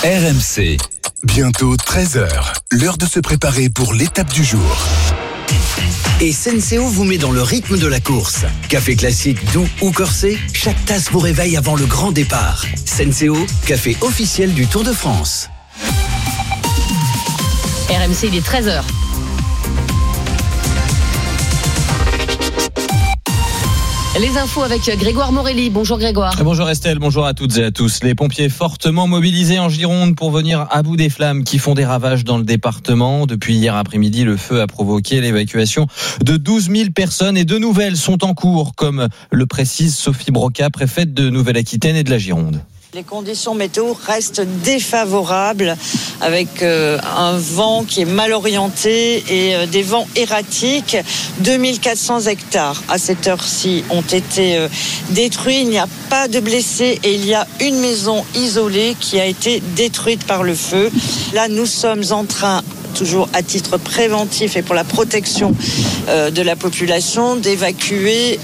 RMC. Bientôt 13h. L'heure de se préparer pour l'étape du jour. Et Senseo vous met dans le rythme de la course. Café classique, doux ou corsé, chaque tasse vous réveille avant le grand départ. Senseo, café officiel du Tour de France. RMC, il est 13h. Les infos avec Grégoire Morelli. Bonjour Grégoire. Bonjour Estelle, bonjour à toutes et à tous. Les pompiers fortement mobilisés en Gironde pour venir à bout des flammes qui font des ravages dans le département. Depuis hier après-midi, le feu a provoqué l'évacuation de 12 000 personnes et de nouvelles sont en cours, comme le précise Sophie Broca, préfète de Nouvelle-Aquitaine et de la Gironde. Les conditions météo restent défavorables avec un vent qui est mal orienté et des vents erratiques. 2400 hectares à cette heure-ci ont été détruits. Il n'y a pas de blessés et il y a une maison isolée qui a été détruite par le feu. Là, nous sommes en train, toujours à titre préventif et pour la protection de la population, d'évacuer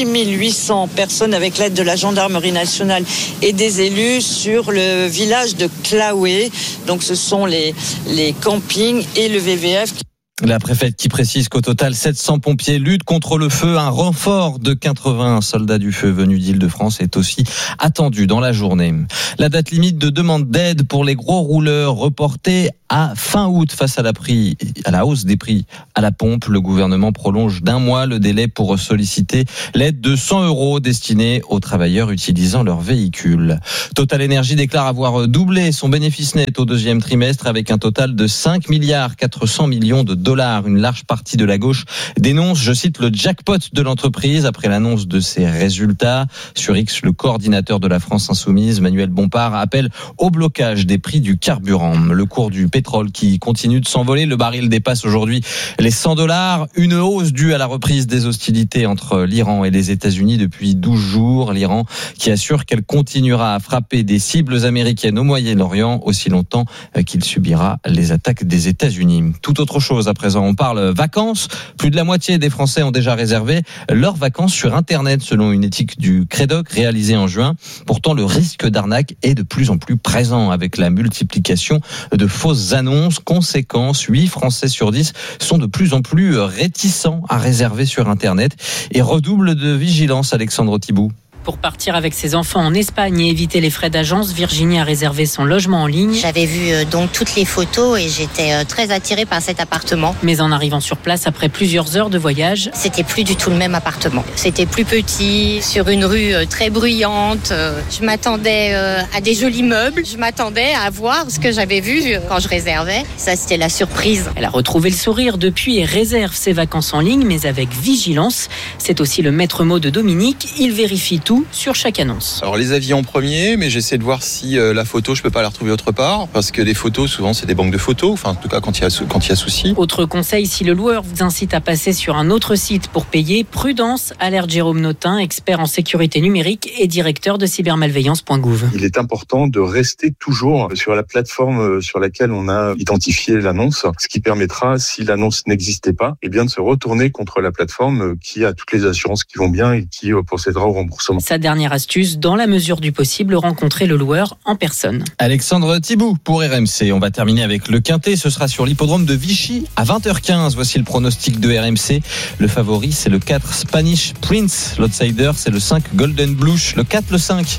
8800 personnes avec l'aide de la gendarmerie nationale et des élus sur le village de Claoué. Donc ce sont les campings et le VVF. La préfète qui précise qu'au total 700 pompiers luttent contre le feu. Un renfort de 80 soldats du feu venus d'Île-de-France est aussi attendu dans la journée. La date limite de demande d'aide pour les gros rouleurs reportée à fin août face à la hausse des prix à la pompe. Le gouvernement prolonge d'un mois le délai pour solliciter l'aide de 100 € destinée aux travailleurs utilisant leur véhicule. Total Energy déclare avoir doublé son bénéfice net au deuxième trimestre avec un total de 5 milliards 400 millions de dollars. Une large partie de la gauche dénonce, je cite, le jackpot de l'entreprise après l'annonce de ses résultats. Sur X, le coordinateur de la France Insoumise, Manuel Bompard, appelle au blocage des prix du carburant. Le cours du pétrole qui continue de s'envoler. Le baril dépasse aujourd'hui les 100 $. Une hausse due à la reprise des hostilités entre l'Iran et les États-Unis depuis 12 jours. L'Iran qui assure qu'elle continuera à frapper des cibles américaines au Moyen-Orient aussi longtemps qu'il subira les attaques des États-Unis. Tout autre chose à présent, on parle vacances. Plus de la moitié des Français ont déjà réservé leurs vacances sur Internet selon une étude du Crédoc réalisée en juin. Pourtant, le risque d'arnaque est de plus en plus présent avec la multiplication de fausses annonces. Conséquence, 8 Français sur 10 sont de plus en plus réticents à réserver sur Internet et redoublent de vigilance. Alexandre Thibault. Pour partir avec ses enfants en Espagne et éviter les frais d'agence, Virginie a réservé son logement en ligne. J'avais vu donc toutes les photos et j'étais très attirée par cet appartement. Mais en arrivant sur place, après plusieurs heures de voyage, c'était plus du tout le même appartement. C'était plus petit, sur une rue très bruyante. Je m'attendais à des jolis meubles. Je m'attendais à voir ce que j'avais vu quand je réservais. Ça, c'était la surprise. Elle a retrouvé le sourire depuis et réserve ses vacances en ligne, mais avec vigilance. C'est aussi le maître mot de Dominique. Il vérifie tout sur chaque annonce. Alors les avis en premier, mais j'essaie de voir si la photo, je peux pas la retrouver autre part, parce que les photos, souvent, c'est des banques de photos, enfin en tout cas quand il y a souci. Autre conseil, si le loueur vous incite à passer sur un autre site pour payer, prudence, alerte Jérôme Notin, expert en sécurité numérique et directeur de cybermalveillance.gouv. Il est important de rester toujours sur la plateforme sur laquelle on a identifié l'annonce, ce qui permettra, si l'annonce n'existait pas, eh bien de se retourner contre la plateforme qui a toutes les assurances qui vont bien et qui procédera au remboursement. Sa dernière astuce, dans la mesure du possible, rencontrer le loueur en personne. Alexandre Thibault pour RMC. On va terminer avec le Quintet. Ce sera sur l'hippodrome de Vichy à 20h15. Voici le pronostic de RMC. Le favori, c'est le 4 Spanish Prince. L'outsider, c'est le 5 Golden Blush. Le 4, le 5.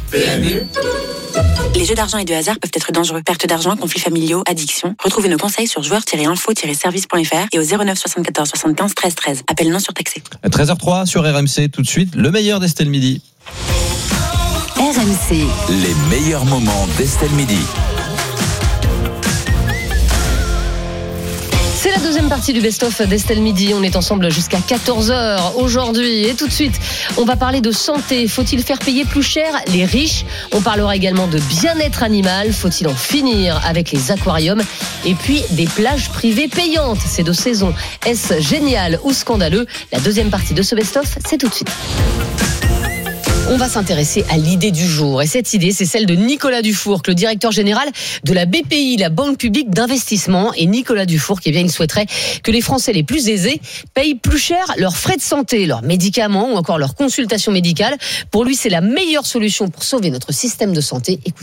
Les jeux d'argent et de hasard peuvent être dangereux. Perte d'argent, conflits familiaux, addiction. Retrouvez nos conseils sur joueurs-info-service.fr et au 09 74 75 13 13. Appel non surtaxé. 13h03 sur RMC. Tout de suite, le meilleur d'Estelle Midi. RMC. Les meilleurs moments d'Estelle Midi. C'est la deuxième partie du best-of d'Estelle Midi. On est ensemble jusqu'à 14h aujourd'hui. Et tout de suite, on va parler de santé. Faut-il faire payer plus cher les riches ? On parlera également de bien-être animal. Faut-il en finir avec les aquariums ? Et puis, des plages privées payantes. C'est de saison. Est-ce génial ou scandaleux ? La deuxième partie de ce best-of, c'est tout de suite. On va s'intéresser à l'idée du jour. Et cette idée, c'est celle de Nicolas Dufourcq, le directeur général de la BPI, la Banque publique d'investissement. Et Nicolas Dufourcq, il souhaiterait que les Français les plus aisés payent plus cher leurs frais de santé, leurs médicaments ou encore leurs consultations médicales. Pour lui, c'est la meilleure solution pour sauver notre système de santé. Écoutez.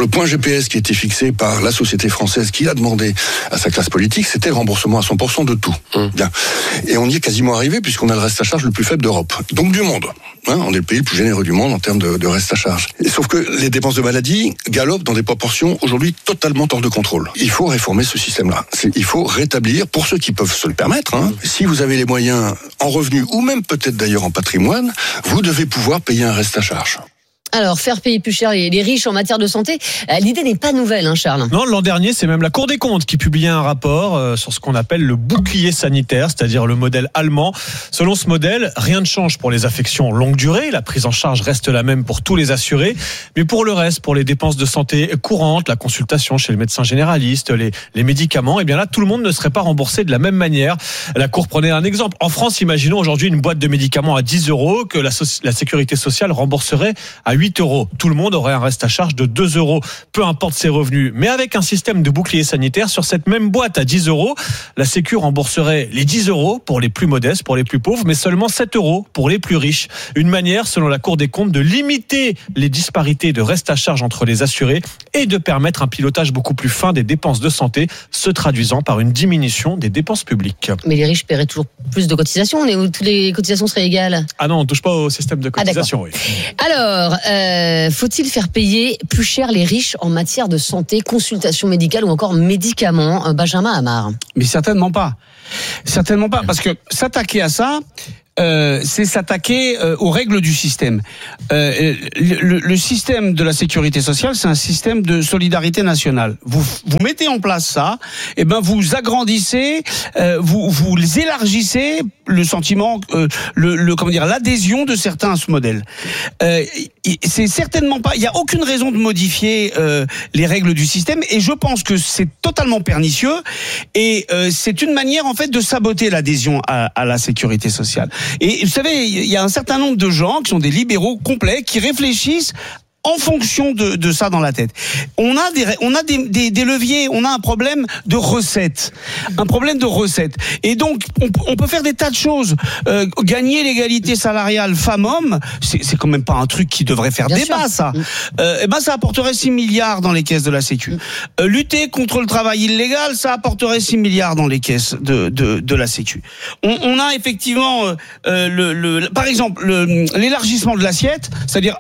Le point GPS qui a été fixé par la société française qui a demandé à sa classe politique, c'était le remboursement à 100% de tout. Bien. Et on y est quasiment arrivé puisqu'on a le reste à charge le plus faible d'Europe. Donc du monde. On est le pays le plus généreux du monde en termes de reste à charge. Et sauf que les dépenses de maladie galopent dans des proportions aujourd'hui totalement hors de contrôle. Il faut réformer ce système-là. Il faut rétablir, pour ceux qui peuvent se le permettre, si vous avez les moyens en revenus ou même peut-être d'ailleurs en patrimoine, vous devez pouvoir payer un reste à charge. Alors, faire payer plus cher les riches en matière de santé, l'idée n'est pas nouvelle, Charles. Non, l'an dernier, c'est même la Cour des comptes qui publiait un rapport sur ce qu'on appelle le bouclier sanitaire, c'est-à-dire le modèle allemand. Selon ce modèle, rien ne change pour les affections longue durée. La prise en charge reste la même pour tous les assurés. Mais pour le reste, pour les dépenses de santé courantes, la consultation chez le médecin généraliste, les médicaments, eh bien là, tout le monde ne serait pas remboursé de la même manière. La Cour prenait un exemple. En France, imaginons aujourd'hui une boîte de médicaments à 10 € que la sécurité sociale rembourserait à 8 €. Tout le monde aurait un reste à charge de 2 €, peu importe ses revenus. Mais avec un système de bouclier sanitaire, sur cette même boîte à 10 €, la Sécu rembourserait les 10 € pour les plus modestes, pour les plus pauvres, mais seulement 7 € pour les plus riches. Une manière, selon la Cour des comptes, de limiter les disparités de reste à charge entre les assurés et de permettre un pilotage beaucoup plus fin des dépenses de santé, se traduisant par une diminution des dépenses publiques. Mais les riches paieraient toujours plus de cotisations, où toutes les cotisations seraient égales. Ah non, on ne touche pas au système de cotisation. Oui. Alors, faut-il faire payer plus cher les riches en matière de santé, consultation médicale ou encore médicaments, Benjamin Amar? Mais certainement pas. Certainement pas, parce que s'attaquer à ça, c'est s'attaquer aux règles du système. Le système de la sécurité sociale, c'est un système de solidarité nationale. Vous mettez en place ça, et ben vous agrandissez, vous élargissez le sentiment, l'adhésion de certains à ce modèle. C'est certainement pas. Il y a aucune raison de modifier les règles du système, et je pense que c'est totalement pernicieux, et c'est une manière en fait de saboter l'adhésion à la sécurité sociale. Et vous savez, il y a un certain nombre de gens qui sont des libéraux complets qui réfléchissent en fonction de ça dans la tête. On a des leviers, on a un problème de recettes. Et donc, on peut faire des tas de choses. Gagner l'égalité salariale femmes-hommes, c'est quand même pas un truc qui devrait faire débat, ça. Ça apporterait 6 milliards dans les caisses de la Sécu. Lutter contre le travail illégal, ça apporterait 6 milliards dans les caisses de la Sécu. On a effectivement, par exemple, l'élargissement de l'assiette, c'est-à-dire,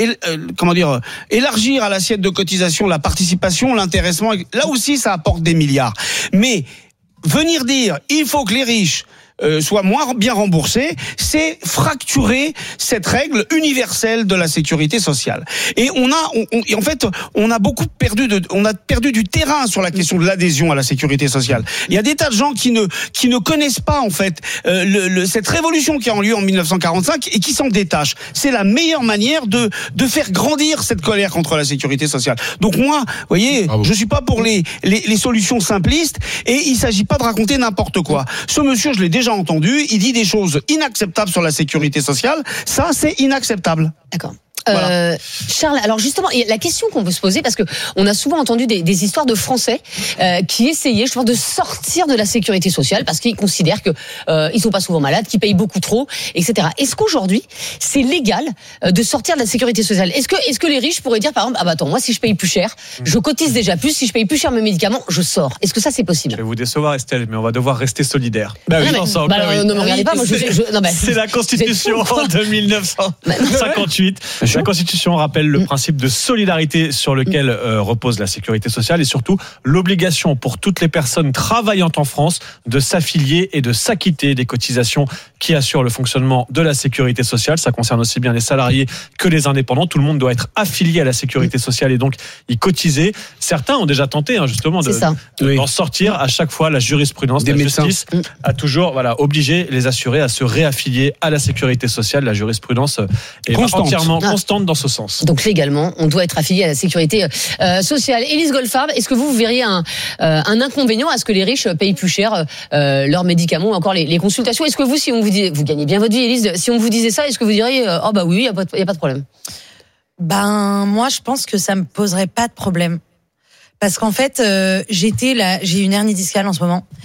élargir à l'assiette de cotisation la participation, l'intéressement, là aussi ça apporte des milliards. Mais venir dire il faut que les riches soient moins bien remboursés, c'est fracturer cette règle universelle de la sécurité sociale. Et on a beaucoup perdu du terrain sur la question de l'adhésion à la sécurité sociale. Il y a des tas de gens qui ne connaissent pas en fait cette révolution qui a eu lieu en 1945 et qui s'en détachent. C'est la meilleure manière de faire grandir cette colère contre la sécurité sociale. Donc moi, vous voyez, je suis pas pour les solutions simplistes, et il s'agit pas de raconter n'importe quoi. Ce monsieur, je l'ai déjà entendu, il dit des choses inacceptables sur la sécurité sociale. Ça, c'est inacceptable. D'accord. Voilà. Charles, alors justement, la question qu'on peut se poser, parce que on a souvent entendu des histoires de Français qui essayaient, je pense, de sortir de la sécurité sociale parce qu'ils considèrent que ils sont pas souvent malades, qu'ils payent beaucoup trop, etc. Est-ce qu'aujourd'hui c'est légal de sortir de la sécurité sociale? Est-ce que les riches pourraient dire, par exemple, attends, moi si je paye plus cher, je cotise déjà plus, si je paye plus cher mes médicaments, je sors. Est-ce que ça c'est possible? Je vais vous décevoir, Estelle, mais on va devoir rester solidaires. Non, me regardez pas, moi c'est la Constitution de 1958. La Constitution rappelle le principe de solidarité sur lequel repose la sécurité sociale, et surtout l'obligation pour toutes les personnes travaillant en France de s'affilier et de s'acquitter des cotisations qui assurent le fonctionnement de la sécurité sociale. Ça concerne aussi bien les salariés que les indépendants. Tout le monde doit être affilié à la sécurité sociale et donc y cotiser. Certains ont déjà tenté justement d'en sortir. À chaque fois, la jurisprudence de la justice a toujours obligé les assurés à se réaffilier à la sécurité sociale. La jurisprudence est entièrement constante dans ce sens. Donc légalement, on doit être affilié à la sécurité sociale. Élise Goldfarb, est-ce que vous verriez un inconvénient à ce que les riches payent plus cher leurs médicaments ou encore les consultations? Est-ce que vous, si on vous dit, vous gagnez bien votre vie, Élise, si on vous disait ça, est-ce que vous diriez oui, il y a pas de problème? Moi, je pense que ça me poserait pas de problème. Parce qu'en fait, j'ai une hernie discale en ce moment.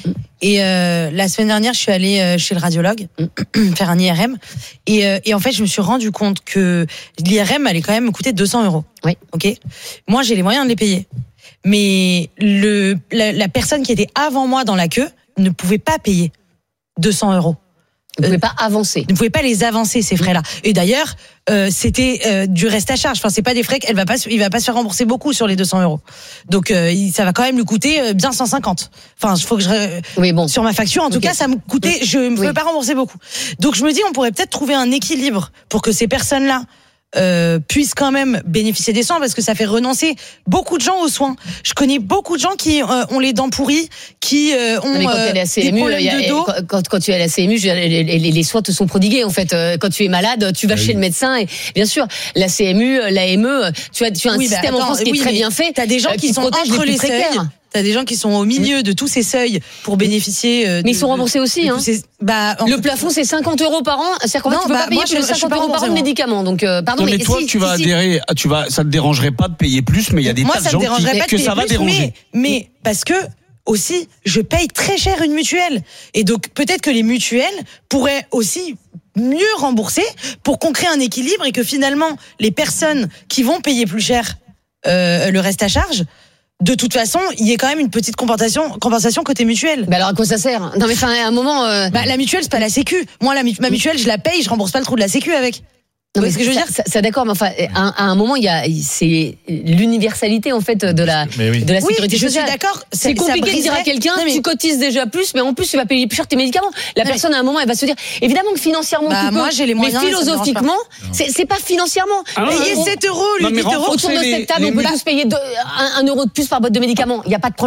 Et la semaine dernière, je suis allée chez le radiologue faire un IRM. Et en fait, je me suis rendu compte que l'IRM allait quand même me coûter 200 €. Oui. Ok. Moi, j'ai les moyens de les payer. Mais la personne qui était avant moi dans la queue ne pouvait pas payer 200 €. Vous ne pouvez pas avancer. Ne pouvez pas les avancer, ces frais-là. Et d'ailleurs, c'était du reste à charge. Enfin, c'est pas des frais il va pas se faire rembourser beaucoup sur les 200 €. Donc, ça va quand même lui coûter bien 150. Enfin, il faut que sur ma facture, en tout cas, ça me coûtait, je ne pouvais pas rembourser beaucoup. Donc, je me dis, on pourrait peut-être trouver un équilibre pour que ces personnes-là puissent quand même bénéficier des soins, parce que ça fait renoncer beaucoup de gens aux soins. Je connais beaucoup de gens qui ont les dents pourries, qui ont des problèmes de dos. Quand tu es à la CMU, les soins te sont prodigués en fait. Quand tu es malade, tu vas chez le médecin et bien sûr, la CMU, l'AME, tu as un système en France qui est très bien fait. T'as des gens qui sont entre les seuils. T'as des gens qui sont au milieu de tous ces seuils pour bénéficier. Mais ils sont remboursés aussi. Le plafond, c'est 50 € par an. C'est-à-dire qu'en fait, tu peux pas payer plus de 50 € par an de médicaments. Donc, pardon. Non, mais toi, tu vas adhérer. Ça te dérangerait pas de payer plus, mais il y a des tas de gens que ça va déranger. Mais parce que aussi, je paye très cher une mutuelle, et donc peut-être que les mutuelles pourraient aussi mieux rembourser pour qu'on crée un équilibre et que finalement les personnes qui vont payer plus cher le reste à charge, de toute façon, il y a quand même une petite compensation côté mutuelle. Alors à quoi ça sert ? Non mais à un moment, la mutuelle c'est pas la Sécu. Moi ma mutuelle je la paye, je rembourse pas le trou de la Sécu avec. Non, mais ce que je veux dire, ça d'accord, mais enfin, à un moment, c'est l'universalité en fait de la sécurité sociale. Je suis d'accord. C'est compliqué de dire à quelqu'un, tu cotises déjà plus, mais en plus tu vas payer plus cher tes médicaments. La personne à un moment, elle va se dire, évidemment que financièrement tu peux, moi, j'ai les moyens, mais philosophiquement, c'est pas financièrement. Payer 7 €, 8 € autour de cette table, on peut tous payer 1 € de plus par boîte de médicaments. Il y a pas de problème.